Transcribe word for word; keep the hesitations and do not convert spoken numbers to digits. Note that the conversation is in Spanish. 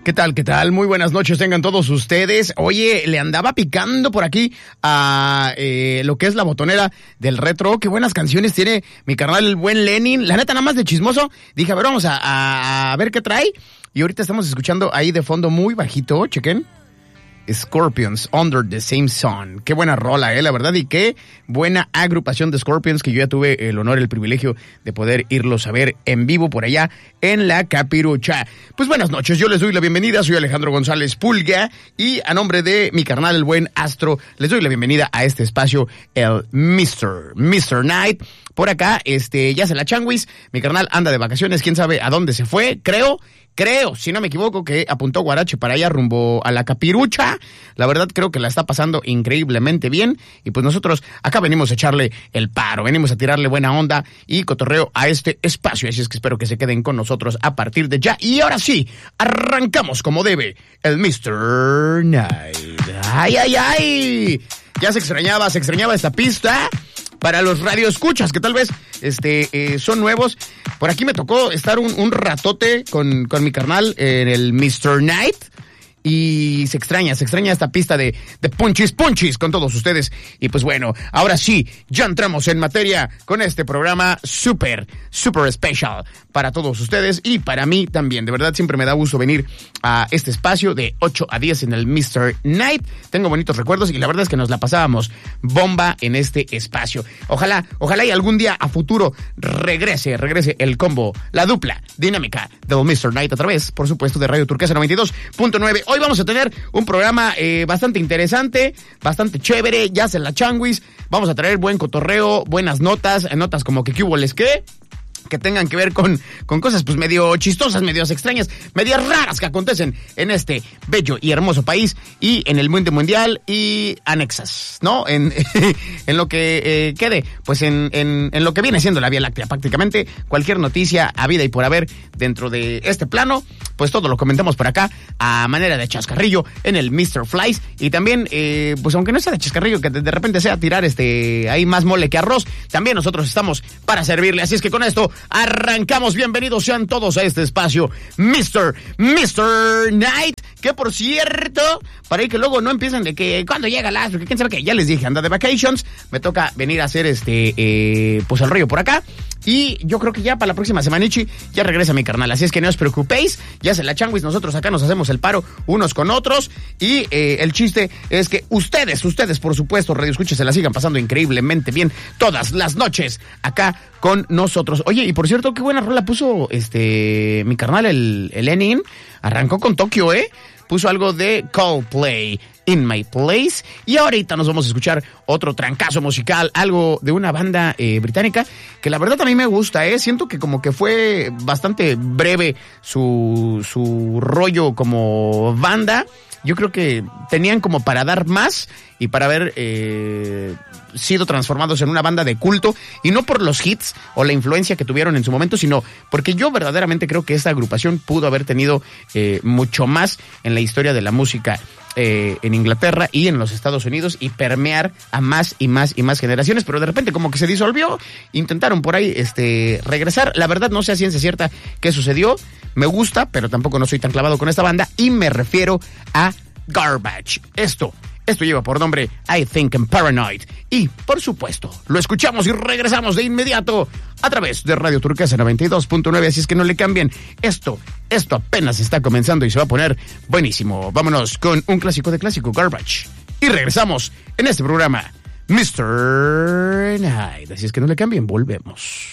¿Qué tal, qué tal? Muy buenas noches tengan todos ustedes. Oye, le andaba picando por aquí a eh, lo que es la botonera del retro. Qué buenas canciones tiene mi carnal, el buen Lenin. La neta, nada más de chismoso. Dije, a ver, vamos a, a, a ver qué trae. Y ahorita estamos escuchando ahí de fondo muy bajito, chequen. Scorpions, Under the Same Sun. Qué buena rola, eh, la verdad, y qué buena agrupación de Scorpions, que yo ya tuve el honor, el privilegio de poder irlos a ver en vivo por allá en la Capirucha. Pues buenas noches, yo les doy la bienvenida, soy Alejandro González Pulga, y a nombre de mi carnal, el buen Astro, les doy la bienvenida a este espacio, el mister mister Night. Por acá, este, ya se la changuis, mi carnal anda de vacaciones, quién sabe a dónde se fue, creo, creo, si no me equivoco, que apuntó Guarache para allá rumbo a la Capirucha. La verdad creo que la está pasando increíblemente bien, y pues nosotros acá venimos a echarle el paro, venimos a tirarle buena onda y cotorreo a este espacio, así es que espero que se queden con nosotros a partir de ya. Y ahora sí, arrancamos como debe el mister Night. ¡Ay, ay, ay! Ya se extrañaba, se extrañaba esta pista. Para los radioescuchas que tal vez este eh, son nuevos, por aquí me tocó estar un, un ratote con, con mi carnal en el mister Night. Y se extraña, se extraña esta pista de, de punchis punchis con todos ustedes. Y pues bueno, ahora sí, ya entramos en materia con este programa súper, súper especial para todos ustedes y para mí también. De verdad, siempre me da gusto venir a este espacio de ocho a diez en el mister Night. Tengo bonitos recuerdos y la verdad es que nos la pasábamos bomba en este espacio. Ojalá, ojalá y algún día a futuro regrese, regrese el combo, la dupla dinámica del mister Night a través, por supuesto, de Radio Turquesa noventa y dos punto nueve. Hoy vamos a tener un programa eh, bastante interesante, bastante chévere, ya se la changuis. Vamos a traer buen cotorreo, buenas notas, notas como que qué hubo les qué, que tengan que ver con, con cosas pues medio chistosas, medio extrañas, medias raras que acontecen en este bello y hermoso país y en el mundo mundial y anexas, ¿no? En, en lo que eh, quede, pues en, en, en lo que viene siendo la Vía Láctea, prácticamente cualquier noticia habida y por haber dentro de este plano, pues todo lo comentamos por acá a manera de chascarrillo en el mister Flies y también, eh, pues aunque no sea de chascarrillo, que de, de repente sea tirar este ahí más mole que arroz, también nosotros estamos para servirle, así es que con esto arrancamos. Bienvenidos sean todos a este espacio mister mister Night, que por cierto, para que luego no empiecen de que cuando llega el astro, que quién sabe que ya les dije, anda de vacations, me toca venir a hacer este, eh, pues el rollo por acá, y yo creo que ya para la próxima semanichi ya regresa mi carnal, así es que no os preocupéis, ya se la changuis, nosotros acá nos hacemos el paro unos con otros, y eh, el chiste es que ustedes, ustedes por supuesto, radio escuchas, se la sigan pasando increíblemente bien todas las noches acá con nosotros. Oye, y por cierto, qué buena rola puso este mi carnal, el, el Lenin, arrancó con Tokio, ¿eh? Puso algo de Coldplay, In My Place, y ahorita nos vamos a escuchar otro trancazo musical, algo de una banda eh, británica, que la verdad a mí me gusta, eh, siento que como que fue bastante breve su, su rollo como banda. Yo creo que tenían como para dar más y para haber eh, sido transformados en una banda de culto, y no por los hits o la influencia que tuvieron en su momento, sino porque yo verdaderamente creo que esta agrupación pudo haber tenido eh, mucho más en la historia de la música eh, en Inglaterra y en los Estados Unidos y permear a más y más y más generaciones, pero de repente como que se disolvió, intentaron por ahí este regresar. La verdad no sé a ciencia cierta qué sucedió, me gusta, pero tampoco no soy tan clavado con esta banda y me refiero a Garbage. Esto Esto lleva por nombre I Think I'm Paranoid. Y, por supuesto, lo escuchamos y regresamos de inmediato a través de Radio Turquesa noventa y dos punto nueve. Así es que no le cambien. Esto, esto apenas está comenzando y se va a poner buenísimo. Vámonos con un clásico de clásico, Garbage. Y regresamos en este programa, mister Night. Así es que no le cambien, volvemos.